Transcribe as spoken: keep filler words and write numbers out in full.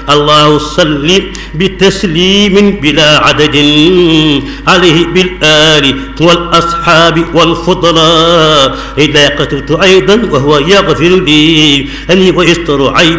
الله صل بتسليم بلا عدد عليه بالآل والأصحاب والفضلاء. إذا قتلت أيضا وهو يغفر لي أني ويستر عيب